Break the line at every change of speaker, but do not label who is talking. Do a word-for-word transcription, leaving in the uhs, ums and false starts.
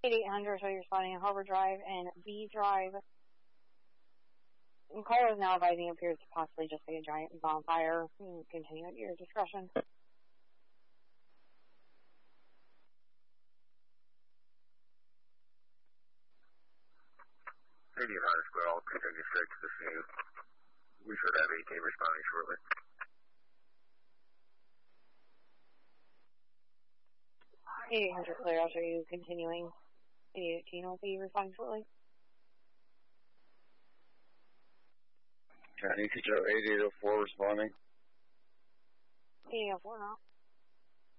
eighty-eight hundred, so you're spotting in Harbor Drive and B Drive. And caller is now advising it appears to possibly just be a giant bonfire. Continue at your discretion.
Indian Hunter Squad, I'll continue straight to the scene. We should have A team responding shortly.
eighty-eight hundred clear, I'll show you continuing. eighty-eight eighteen will be responding shortly.
County Control eighty-eight oh four responding.
eighty-eight oh four now.